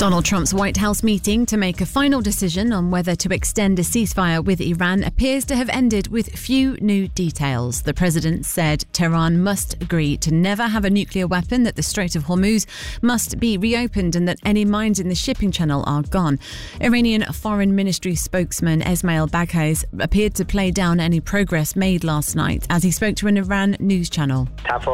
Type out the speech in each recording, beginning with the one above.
Donald Trump's White House meeting to make a final decision on whether to extend a ceasefire with Iran appears to have ended with few new details. The president said Tehran must agree to never have a nuclear weapon, that the Strait of Hormuz must be reopened, and that any mines in the shipping channel are gone. Iranian Foreign Ministry spokesman Esmail Baghaz appeared to play down any progress made last night as he spoke to an Iran news channel.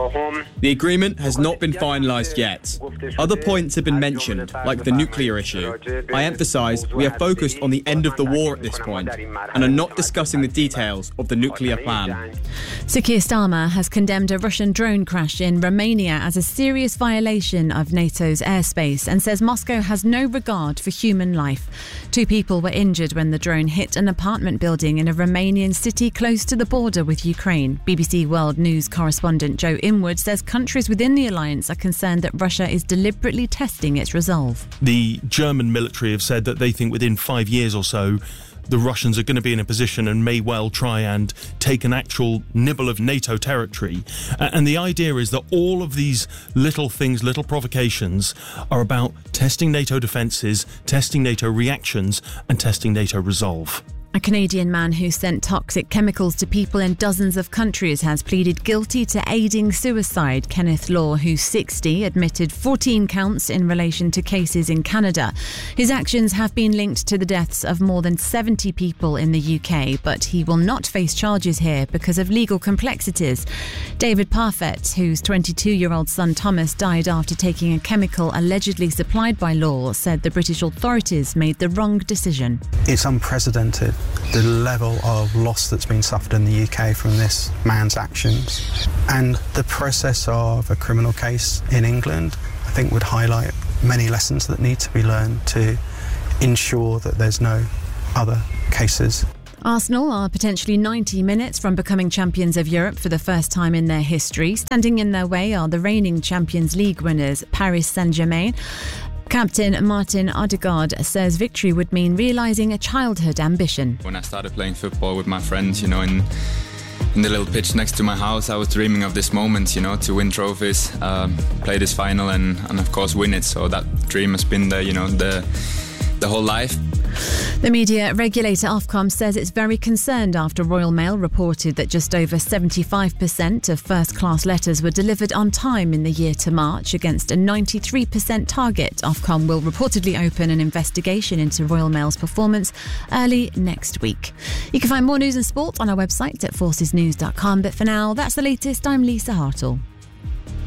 The agreement has not been finalised yet. Other points have been mentioned, like the nuclear issue. I emphasise we are focused on the end of the war at this point and are not discussing the details of the nuclear plan. Sir Keir Starmer has condemned a Russian drone crash in Romania as a serious violation of NATO's airspace and says Moscow has no regard for human life. 2 people were injured when the drone hit an apartment building in a Romanian city close to the border with Ukraine. BBC World News correspondent Joe Inwood says countries within the alliance are concerned that Russia is deliberately testing its resolve. The German military have said that they think within 5 years or so the Russians are going to be in a position and may well try and take an actual nibble of NATO territory. And the idea is that all of these little things, little provocations, are about testing NATO defences, testing NATO reactions and testing NATO resolve. A Canadian man who sent toxic chemicals to people in dozens of countries has pleaded guilty to aiding suicide. Kenneth Law, who's 60, admitted 14 counts in relation to cases in Canada. His actions have been linked to the deaths of more than 70 people in the UK, but he will not face charges here because of legal complexities. David Parfett, whose 22-year-old son Thomas died after taking a chemical allegedly supplied by Law, said the British authorities made the wrong decision. It's unprecedented, the level of loss that's been suffered in the UK from this man's actions. And the process of a criminal case in England, I think, would highlight many lessons that need to be learned to ensure that there's no other cases. Arsenal are potentially 90 minutes from becoming champions of Europe for the first time in their history. Standing in their way are the reigning Champions League winners, Paris Saint-Germain. Captain Martin Odegaard says victory would mean realising a childhood ambition. When I started playing football with my friends, in the little pitch next to my house, I was dreaming of this moment, to win trophies, play this final and of course win it. So that dream has been the whole life. The media regulator Ofcom says it's very concerned after Royal Mail reported that just over 75% of first-class letters were delivered on time in the year to March against a 93% target. Ofcom will reportedly open an investigation into Royal Mail's performance early next week. You can find more news and sport on our website at forcesnews.com. But for now, that's the latest. I'm Lisa Hartle.